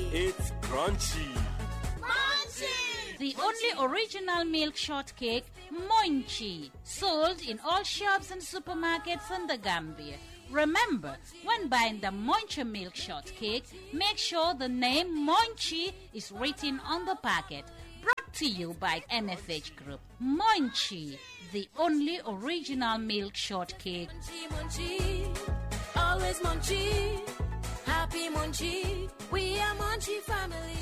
It's crunchy. Munchie! The only original milk shortcake, Munchie, sold in all shops and supermarkets in the Gambia. Remember, when buying the Munchie milk shortcake, make sure the name Munchie is written on the packet. Brought to you by MFH Group. Munchie, the only original milk shortcake. Munchie, Munchie, always Munchie, happy Munchie, we are Munchie family.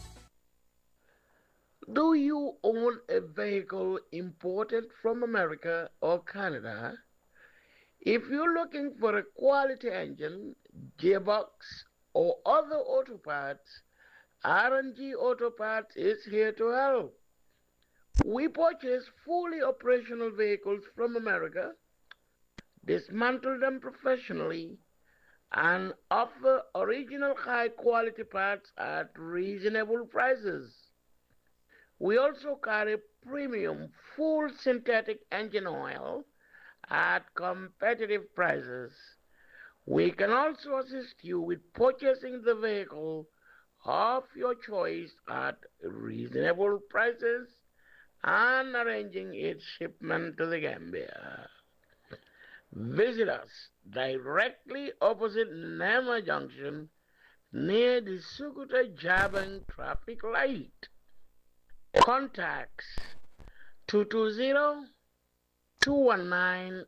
Do you own a vehicle imported from America or Canada? If you're looking for a quality engine, gearbox, or other auto parts, R&G Auto Parts is here to help. We purchase fully operational vehicles from America, dismantle them professionally, and offer original high-quality parts at reasonable prices. We also carry premium full synthetic engine oil at competitive prices. We can also assist you with purchasing the vehicle of your choice at reasonable prices and arranging its shipment to the Gambia. Visit us directly opposite Nema Junction near the Sukuta Jabang traffic light. Contacts 220 219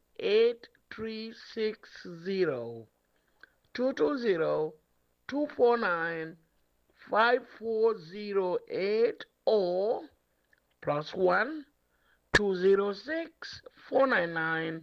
8360 220 249 5408 or +1 206 499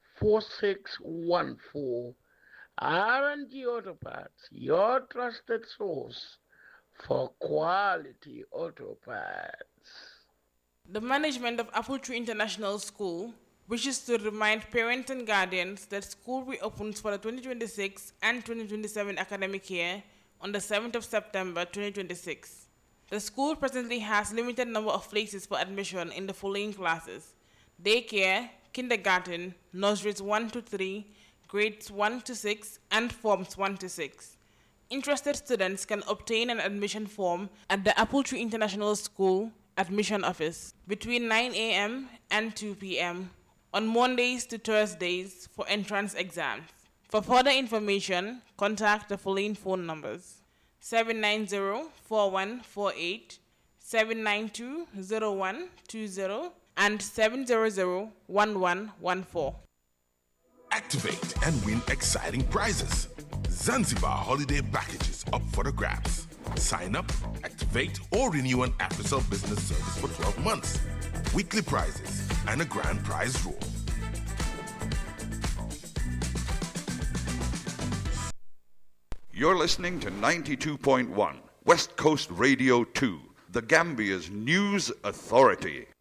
4614. R&G Auto Parts, your trusted source for quality auto parts. The management of Apple Tree International School wishes to remind parents and guardians that school reopens for the 2026 and 2027 academic year on the 7th of September 2026. The school presently has limited number of places for admission in the following classes: daycare, kindergarten, nurseries 1 to 3, grades 1 to 6, and forms 1 to 6. Interested students can obtain an admission form at the Apple Tree International School admission office between 9 a.m. and 2 p.m. on Mondays to Thursdays for entrance exams. For further information, contact the following phone numbers: 790-4148, 792-0120, and 700-1114. Activate and win exciting prizes. Zanzibar holiday packages up for the grabs. Sign up, activate, or renew an AfriCell business service for 12 months. Weekly prizes and a grand prize draw. You're listening to 92.1 West Coast Radio 2, the Gambia's news authority.